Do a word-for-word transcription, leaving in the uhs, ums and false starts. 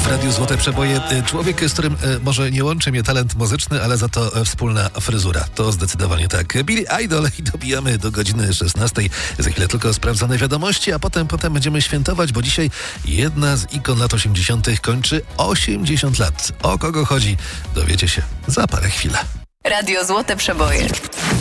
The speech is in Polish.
Radiu Złote Przeboje. Człowiek, z którym może nie łączy mnie talent muzyczny, ale za to wspólna fryzura. To zdecydowanie tak. Billy Idol i dobijamy do godziny szesnastej. Za chwilę tylko sprawdzone wiadomości, a potem, potem będziemy świętować, bo dzisiaj jedna z ikon lat osiemdziesiątych kończy osiemdziesiąt lat. O kogo chodzi? Dowiecie się za parę chwil. Radio Złote Przeboje.